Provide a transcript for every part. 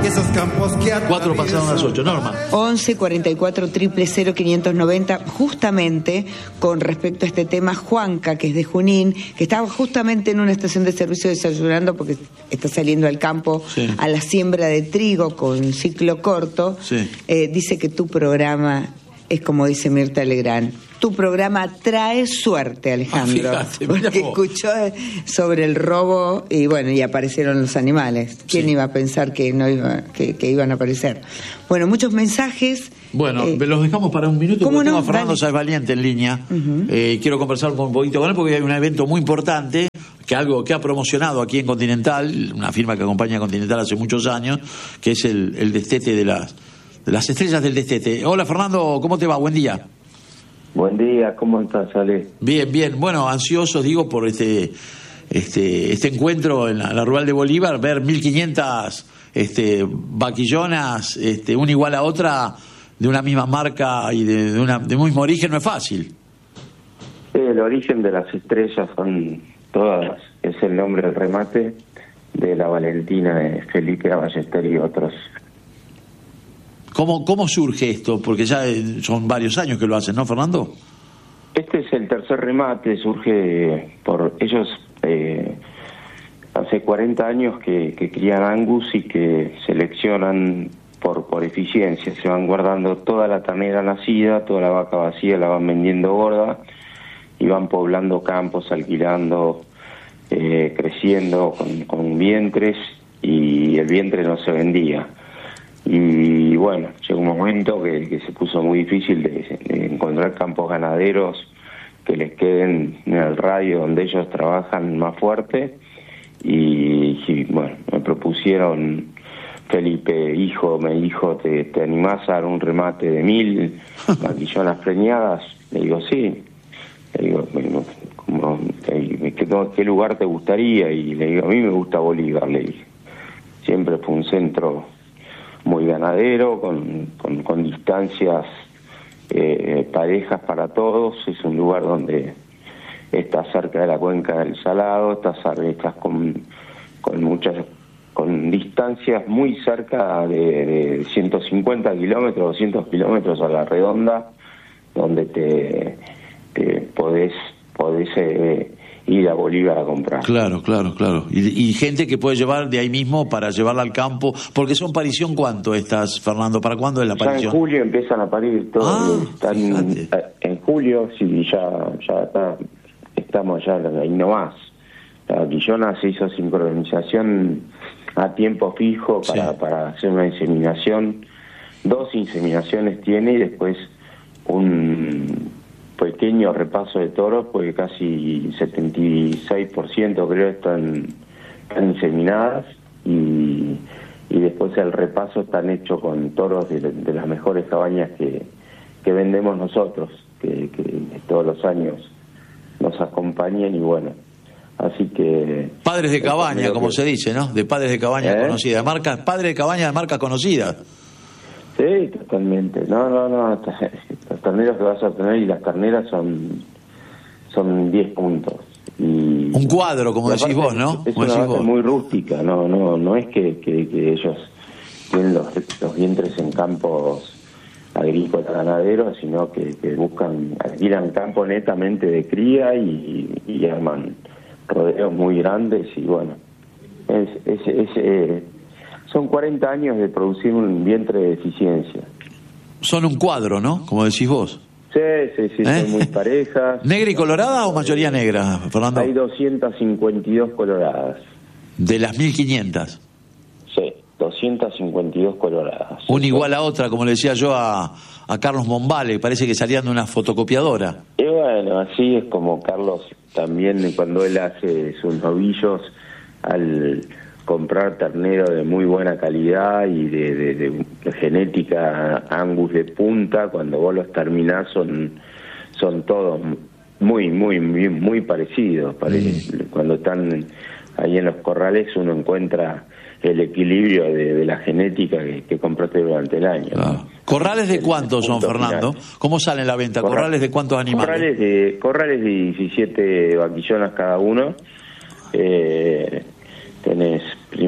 esos campos que 4 pasaron las 8, Norma. 11 44 000 590, justamente con respecto a este tema, Juanca, que es de Junín, que estaba justamente en una estación de servicio desayunando porque está saliendo al campo a la siembra de trigo con ciclo corto, dice que tu programa es como dice Mirta Legrand. Tu programa trae suerte, Alejandro. Fíjate, porque escuchó sobre el robo y bueno, y aparecieron los animales. ¿Quién iba a pensar que no que iban a aparecer? Bueno, muchos mensajes. Bueno, los dejamos para un minuto porque tengo a Fernando Sáez Valiente en línea. Quiero conversar un poquito con él porque hay un evento muy importante, algo que ha promocionado aquí en Continental, una firma que acompaña a Continental hace muchos años, que es el destete de las estrellas del destete. Hola Fernando, ¿cómo te va? Buen día. Buen día, ¿cómo estás, Ale? Bien, bien. Bueno, ansiosos, digo, por este encuentro en la Rural de Bolívar, ver 1500 vaquillonas, una igual a otra, de una misma marca y de un mismo origen, no es fácil. El origen de las estrellas son todas, es el nombre del remate de la Valentina de Felipe Ballester y otros. ¿Cómo surge esto? Porque ya son varios años que lo hacen, ¿no, Fernando? Este es el tercer remate, surge por ellos hace 40 años que crían Angus y que seleccionan por eficiencia. Se van guardando toda la ternera nacida, toda la vaca vacía la van vendiendo gorda y van poblando campos, alquilando, creciendo con vientres, y el vientre no se vendía. Y bueno, llegó un momento que se puso muy difícil de encontrar campos ganaderos que les queden en el radio donde ellos trabajan más fuerte, y bueno, me propusieron, Felipe, me dijo, ¿te animás a dar un remate de 1000 vaquillonas preñadas? Le digo, sí. Le digo, ¿qué lugar te gustaría? Y le digo, a mí me gusta Bolívar, le dije. Siempre fue un centro muy ganadero, con distancias parejas para todos. Es un lugar donde está cerca de la cuenca del Salado, estás con distancias muy cerca de 150 kilómetros, 200 kilómetros a la redonda, donde te podés ir a Bolívar a comprar. Claro. Y gente que puede llevar de ahí mismo para llevarla al campo, porque son parición, ¿cuánto estas, Fernando? ¿Para cuándo es la parición? Ya en julio empiezan a parir todos. En julio, sí, ya estamos ya ahí nomás. La vaquillona se hizo sincronización a tiempo fijo para hacer una inseminación. 2 inseminaciones tiene y después un pequeño repaso de toros, porque casi 76% creo están inseminadas, y después el repaso están hecho con toros de las mejores cabañas que vendemos nosotros, que todos los años nos acompañan. Y bueno, así que padres de cabaña, como se dice, ¿no? De padres de cabaña conocidas, marcas, padres de cabaña de marcas conocidas. Sí, totalmente. No, los terneros que vas a tener y las terneras son 10 puntos. Y un cuadro, como decís vos, ¿no? Es una base muy rústica, no es que ellos tienen los vientres en campos agrícolas ganaderos, sino que alquilan campo netamente de cría y arman rodeos muy grandes. Y bueno, son 40 años de producir un vientre de eficiencia. Son un cuadro, ¿no? Como decís vos. Sí, son muy parejas. ¿Negra y colorada o mayoría negra, Fernando? Hay 252 coloradas. ¿De las 1500? Sí, 252 coloradas. Una igual a otra, como le decía yo a Carlos Mombale, parece que salían de una fotocopiadora. Y bueno, así es como Carlos también, cuando él hace sus novillos, al comprar ternero de muy buena calidad y de genética Angus de punta, cuando vos los terminás son todos muy parecidos. Cuando están ahí en los corrales uno encuentra el equilibrio de la genética que compraste durante el año. ¿No? ¿Corrales de cuántos son, Fernando? Final. ¿Cómo sale en la venta? ¿Corrales de cuántos animales? Corrales de 17 vaquillonas cada uno. Tenés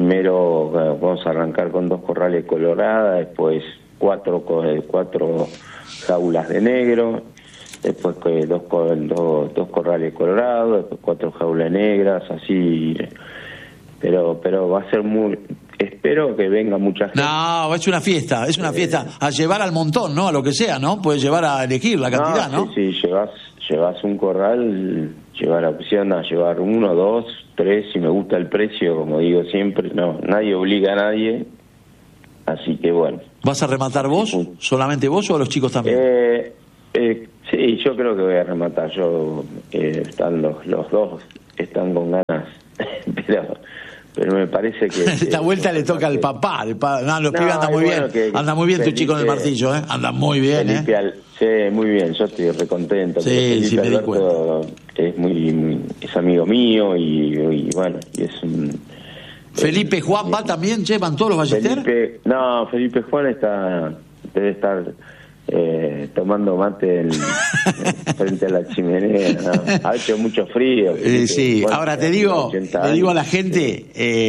primero vamos a arrancar con 2 corrales coloradas, después 4 jaulas de negro, después 2 corrales colorados, después 4 jaulas negras, así. Pero va a ser espero que venga mucha gente. No, es una fiesta, a llevar al montón, ¿no? A lo que sea, ¿no? Puedes llevar a elegir la cantidad, ¿no? Sí, llevas un corral, llevar la opción a llevar 1, 2, 3, si me gusta el precio, como digo siempre, no, nadie obliga a nadie, así que bueno. ¿Vas a rematar vos? ¿Solamente vos o los chicos también? Sí, yo creo que voy a rematar, están los dos, están con ganas, pero me parece que... Esta vuelta le toca al papá. No, los pibes andan muy bien. Anda muy bien Felipe, tu chico en el martillo, ¿eh? Anda muy bien, Felipe, sí, muy bien. Yo estoy recontento. Sí, sí, me di cuenta. Es amigo mío y bueno, y es un... ¿Felipe Juan va también? ¿Van todos los Ballester? Felipe Juan debe estar... tomando mate frente a la chimenea, ¿no? Ha hecho mucho frío. Sí, bueno, ahora le digo a la gente,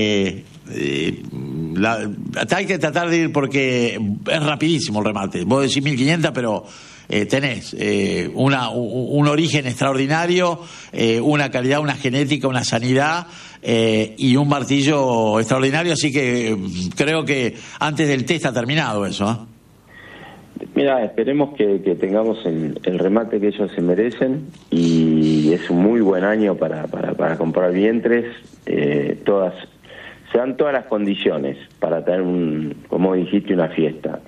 hay que tratar de ir porque es rapidísimo el remate. Vos decís 1500, pero tenés un origen extraordinario, una calidad, una genética, una sanidad y un martillo extraordinario, así que creo que antes del té está terminado eso, ¿eh? Mira, esperemos que tengamos el remate que ellos se merecen y es un muy buen año para comprar vientres. Se dan todas las condiciones para tener como dijiste, una fiesta.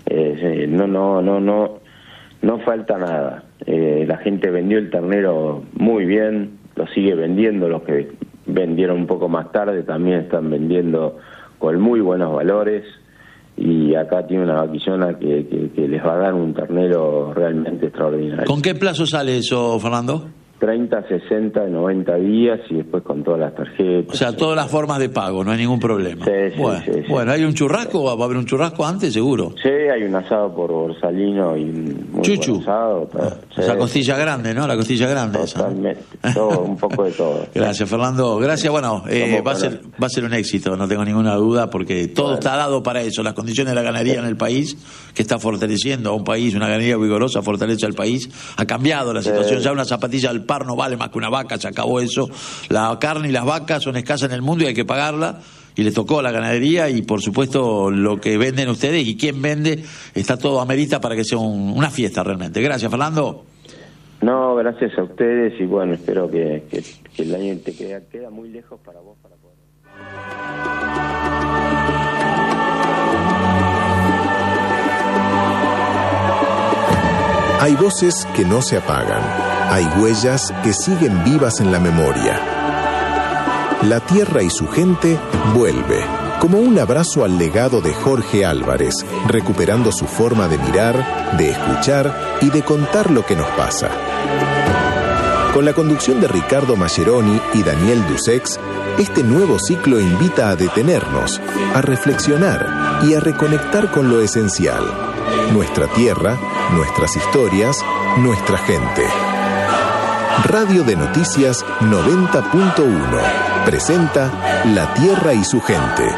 No falta nada. La gente vendió el ternero muy bien, lo sigue vendiendo. Los que vendieron un poco más tarde también están vendiendo con muy buenos valores. Y acá tiene una vaquillona que les va a dar un ternero realmente extraordinario. ¿Con qué plazo sale eso, Fernando? 30, 60, 90 días y después con todas las tarjetas. O sea, todas las formas de pago, no hay ningún problema. Sí, bueno, ¿hay un churrasco? ¿Va a haber un churrasco antes, seguro? Sí, hay un asado por Borsalino y muy Chuchu. buen asado. Esa costilla grande, ¿no? La costilla grande. Totalmente, todo, un poco de todo. Gracias, Fernando. Gracias, bueno, va a ser un éxito, no tengo ninguna duda, porque todo está dado para eso. Las condiciones de la ganadería en el país, que está fortaleciendo a un país, una ganadería vigorosa, fortalece al país, ha cambiado la situación. Ya una zapatilla al par no vale más que una vaca, se acabó eso. La carne y las vacas son escasas en el mundo y hay que pagarla, y le tocó a la ganadería, y por supuesto lo que venden ustedes y quién vende, está todo amerita para que sea una fiesta realmente. Gracias, Fernando. No, gracias a ustedes y bueno, espero que el año te queda muy lejos para vos para poder... Hay voces que no se apagan, hay huellas que siguen vivas en la memoria. La tierra y su gente vuelve, como un abrazo al legado de Jorge Álvarez, recuperando su forma de mirar, de escuchar y de contar lo que nos pasa. Con la conducción de Ricardo Mascheroni y Daniel Dusex, este nuevo ciclo invita a detenernos, a reflexionar y a reconectar con lo esencial. Nuestra tierra, nuestras historias, nuestra gente. Radio de Noticias 90.1 presenta La Tierra y su gente.